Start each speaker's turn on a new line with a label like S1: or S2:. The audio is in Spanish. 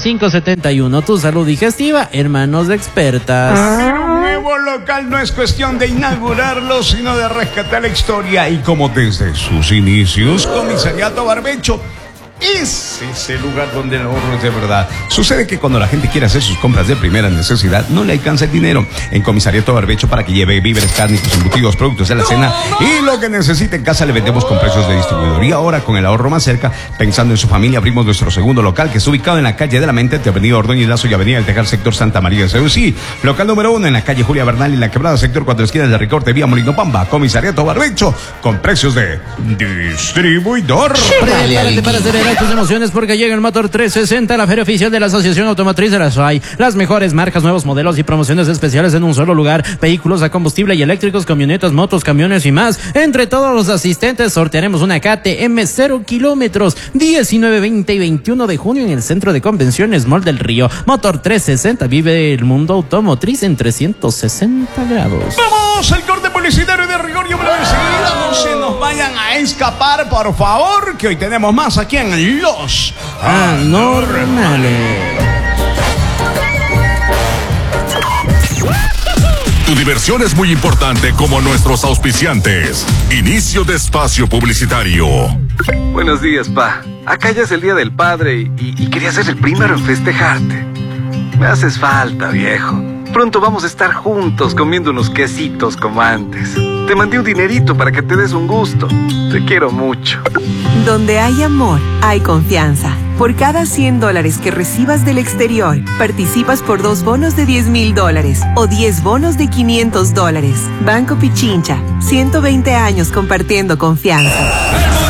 S1: 571. Tu salud digestiva en manos de expertas.
S2: Un nuevo local no es cuestión de inaugurarlo, sino de rescatar la historia. Y como desde sus inicios, Comisariato Barbecho es ese lugar donde el ahorro es de verdad. Sucede que cuando la gente quiere hacer sus compras de primera necesidad, no le alcanza el dinero. En Comisariato Barbecho, para que lleve víveres, cárnicos, embutidos, productos de la cena y lo que necesite en casa, le vendemos con precios de distribuidor. Y ahora, con el ahorro más cerca, pensando en su familia, abrimos nuestro segundo local, que está ubicado en la calle de la Mente, entre Avenida Ordóñez Lazo y Avenida del Tejar, sector Santa María de Ceutí. Local número 1 en la calle Julia Bernal, en la Quebrada, sector 4 esquinas de Ricorte, vía Molino Pamba. Comisariato Barbecho, con precios de distribuidor.
S1: Prepárate para acelerar tus emociones, porque llega el Motor 360, la feria oficial de la Asociación Automotriz de la SOAI. Las mejores marcas, nuevos modelos y promociones especiales en un solo lugar. Vehículos a combustible y eléctricos, camionetas, motos, camiones y más. Entre todos los asistentes sortearemos una KTM 0 kilómetros 19, 20 y 21 de junio en el Centro de Convenciones Mall del Río. Motor 360, vive el mundo automotriz en 360 grados.
S2: ¡Vamos! El corte publicitario de rigor y breve enseguida. No se nos vayan a escapar, por favor, que hoy tenemos más aquí en Los
S1: Anormales.
S3: Tu diversión es muy importante, como nuestros auspiciantes. Inicio de espacio publicitario.
S4: Buenos días, pa. Acá ya es el Día del Padre y quería ser el primero en festejarte. Me haces falta, viejo. Pronto vamos a estar juntos comiendo unos quesitos como antes. Te mandé un dinerito para que te des un gusto. Te quiero mucho.
S5: Donde hay amor, hay confianza. Por cada $100 que recibas del exterior, participas por 2 bonos de $10,000 o 10 bonos de $500. Banco Pichincha, 120 años compartiendo confianza.